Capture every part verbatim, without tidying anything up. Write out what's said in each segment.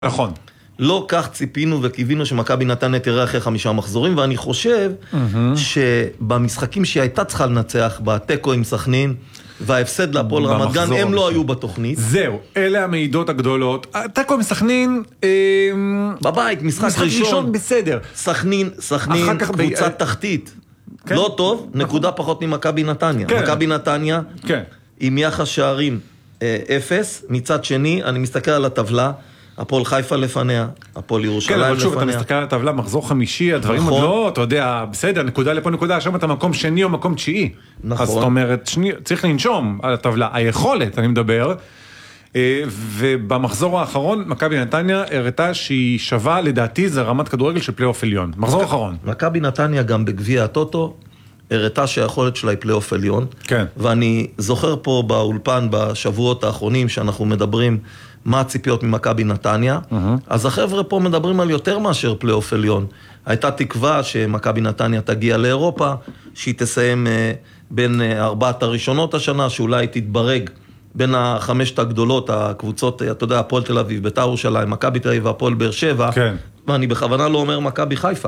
נכון. לא כך ציפינו וקיווינו שמכבי נתניה תראה אחרי חמישה מחזורים, ואני חושב שבמשחקים שהיא הייתה צריכה לנצח, בתיקו עם סכנין, וההפסד להפועל רמת גן, הם לא היו בתוכנית. זהו, אלה המעידות הגדולות. תיקו עם סכנין... בבית, משחק ראשון. משחק ראשון בסדר. סכנין, סכנין, קבוצת תחתית. לא טוב, נקודה פחות ממכבי נתניה. מכבי נתניה, עם יחס שערים אפס, מצד שני, אני מסתכל על הטבלה, הפועל חיפה לפניה, הפועל ירושלים לפניה. כן, אבל שוב, אתה מסתכל על הטבלה, מחזור חמישי, הדברים עוד לא, אתה יודע, בסדר, נקודה לפה נקודה, עכשיו אתה מקום שני או מקום תשיעי. נכון. אז זאת אומרת, צריך לנשום על הטבלה. היכולת, אני מדבר, ובמחזור האחרון, מכבי נתניה הראתה שהיא שווה, לדעתי, זה רמת כדורגל של פלייאוף עליון. מחזור האחרון. מכבי נתניה גם בגביע הטוטו, הראתה שהיכולת שלה היא פלייאוף עליון. כן. ואני זוכר פה באולפן, בשבועות האחרונים, שאנחנו מדברים מה הציפיות ממכבי נתניה, אז החבר'ה פה מדברים על יותר מאשר פלייאוף עליון. הייתה תקווה שמכבי נתניה תגיע לאירופה, שהיא תסיים בין ארבעת הראשונות השנה, שאולי תתברג בין החמשת הגדולות, הקבוצות, אתה יודע, הפועל תל אביב, בית"ר ירושלים, מכבי תל אביב והפועל באר שבע, כן. ואני בכוונה לא אומר מכבי חיפה.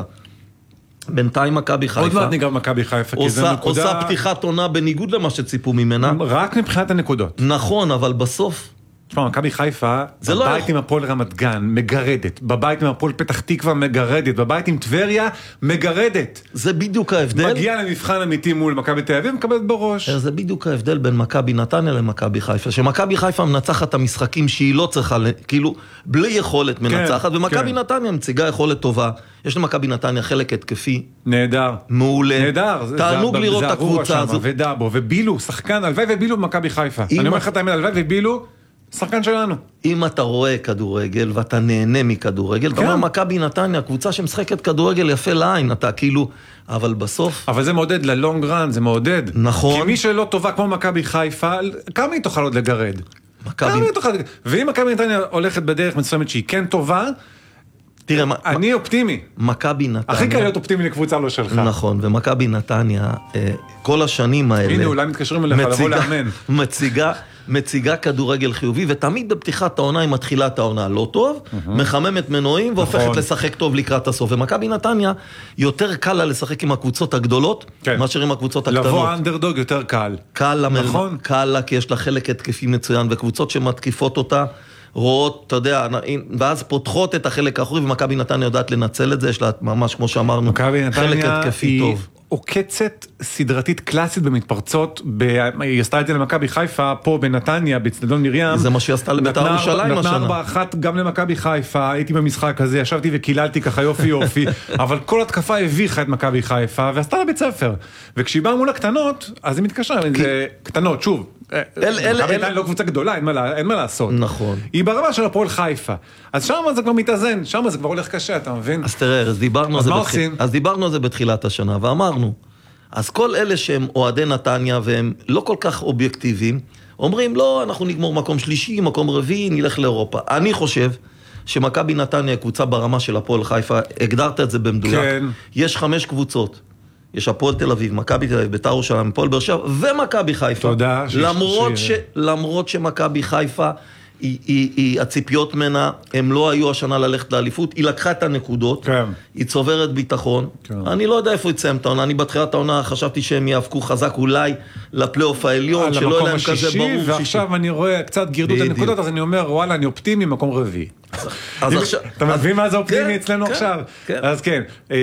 בינתיים מכבי חיפה. עוד מעט ניגע מכבי חיפה, כי זה נקודה... עושה פתיחת עונה בניגוד למה שציפו ממנה. רק מבחינת הנקודות. נכון, אבל בסוף... תשמע, מכבי חיפה, בבית עם הפועל רמת גן, מגרדת. בבית עם הפועל פתח תקווה, מגרדת. בבית עם טבריה, מגרדת. זה בדיוק ההבדל. מגיע למבחן אמיתי מול מכבי תל אביב, מקבלת בראש. זה בדיוק ההבדל בין מכבי נתניה למכבי חיפה. שמכבי חיפה מנצחת את המשחקים שהיא לא צריכה, כאילו, בלי יכולת מנצחת, ומכבי נתניה מציגה יכולת טובה. יש למכבי נתניה חלק התקפי. נהדר. מעולה. נהדר. תענוג לראות את הקבוצה הזו. ודאבו, ובילו, שחקן, הלוואי ובילו במכבי חיפה. אני אומר לך את האמת, הלוואי ובילו, שחקן שלנו. אם אתה רואה כדורגל ואתה נהנה מכדורגל, אתה אומר מכבי נתניה, קבוצה שמשחקת כדורגל יפה לעין, אתה כאילו, אבל בסוף... אבל זה מעודד ללונג רן, זה מעודד. נכון. כי מי שלא טובה כמו מכבי חיפה, כמה היא תוכל עוד לגרד? כמה היא תוכל... ואם מכבי נתניה הולכת בדרך מסוימת שהיא כן טובה, תראה, אני אופטימי. מכבי נתניה... הכי קל להיות אופטימי לקבוצה לא שלך. נכון, ומכבי נתניה, כל השנים האלה... הנה, אולי מתקשרים אליך לבוא לאמן. מציגה... מציגה כדורגל חיובי, ותמיד בפתיחת העונה היא מתחילה את העונה לא טוב, מחממת מנועים והופכת לשחק טוב לקראת הסוף. ומכבי נתניה יותר קל לה לשחק עם הקבוצות הגדולות, מאשר עם הקבוצות הקטנות. לבוא אנדרדוג יותר קל. קל לה, קל לה, כי יש לה חלק התקפי מצוין, וקבוצות שמתקיפות אותה, רואות, אתה יודע, ואז פותחות את החלק האחורי, ומכבי נתניה יודעת לנצל את זה, יש לה ממש, כמו שאמרנו, חלק התקפי טוב. עוקצת סדרתית קלאסית במתפרצות, היא עשתה את זה למכבי חיפה, פה בנתניה, בצדון מרים. זה מה שהיא עשתה לבית"ר ירושלים השנה. נתנה ארבע אחת גם למכבי חיפה, הייתי במשחק הזה, ישבתי וקיללתי ככה יופי יופי, אבל כל התקפה הביכה את מכבי חיפה, ועשתה לה בית ספר. וכשהיא באה מול הקטנות, אז היא מתקשרה, זה קטנות, שוב. מכבי נתניה לא קבוצה גדולה, אין מה לעשות. נכון. היא ברמה של הפועל חיפה. אז שם זה כבר מתאזן, שם זה כבר הולך קשה, אתה מבין? אז תראה, אז דיברנו על זה בתחיל... אז דיברנו על זה בתחילת השנה, ואמרנו, אז כל אלה שהם אוהדי נתניה, והם לא כל כך אובייקטיביים, אומרים, לא, אנחנו נגמור מקום שלישי, מקום רביעי, נלך לאירופה. אני חושב שמכבי נתניה קבוצה ברמה של הפועל חיפה, הגדרת את זה במדויק. כן. יש חמש קבוצות. יש הפועל תל אביב, מכבי תל אביב, בית"ר ירושלים, הפועל באר שבע ומכבי חיפה. תודה. למרות ש... למרות שמכבי חיפה, היא, היא, היא, הציפיות מנה, הם לא היו השנה ללכת לאליפות, היא לקחה את הנקודות, כן. היא צוברת ביטחון. כן. אני לא יודע איפה יצאים את העונה, אני בתחילת העונה חשבתי שהם יאבקו חזק אולי לפלייאוף העליון, שלא יהיה להם כזה ברור. ועכשיו שישי. אני רואה קצת גירדות הנקודות, אז אני אומר, וואלה, אני אופטימי, מקום רביעי. אז עכשיו... אתה מבין מה זה אופטימי כן, אצלנו כן, עכשיו? כן. אז כן.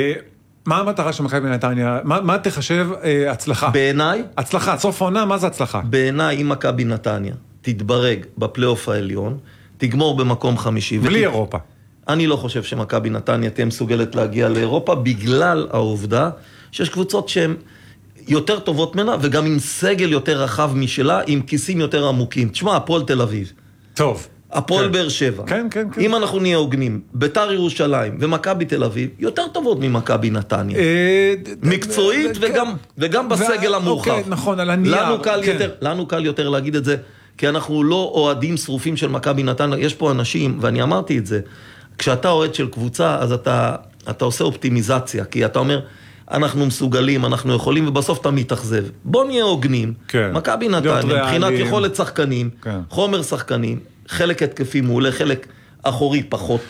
מה המטרה של מכבי נתניה? מה, מה תחשב אה, הצלחה? בעיניי... הצלחה, סוף העונה, מה זה הצלחה? בעיניי, אם מכבי נתניה תתברג בפלייאוף העליון, תגמור במקום חמישי. בלי ות... אירופה. אני לא חושב שמכבי נתניה תהיה מסוגלת להגיע לאירופה, בגלל העובדה שיש קבוצות שהן יותר טובות מנה, וגם עם סגל יותר רחב משלה, עם כיסים יותר עמוקים. תשמע, הפועל תל אביב. טוב. הפועל באר שבע. כן, כן, כן. אם אנחנו נהיה הוגנים, בית"ר ירושלים ומכבי תל אביב, יותר טובות ממכבי נתניה. מקצועית וגם בסגל המורחב. אוקיי, נכון, על הנייר. לנו קל יותר להגיד את זה, כי אנחנו לא אוהדים שרופים של מכבי נתניה. יש פה אנשים, ואני אמרתי את זה, כשאתה אוהד של קבוצה, אז אתה, אתה עושה אופטימיזציה, כי אתה אומר, אנחנו מסוגלים, אנחנו יכולים, ובסוף אתה מתאכזב. בוא נהיה הוגנים. כן. מכבי נתניה, מבחינת יכולת שחקנים, כן. חומר שחקנים, חלק התקפי מעולה, חלק אחורי פחות